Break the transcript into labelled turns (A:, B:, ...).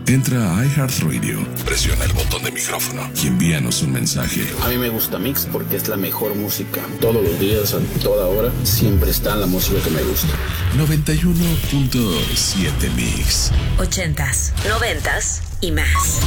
A: Entra a iHeartRadio, presiona el botón de micrófono y envíanos un mensaje.
B: A mí me gusta Mix porque es la mejor música. Todos los días, a toda hora, siempre está la música que me gusta.
A: 91.7 Mix.
C: 80s, 90s y más.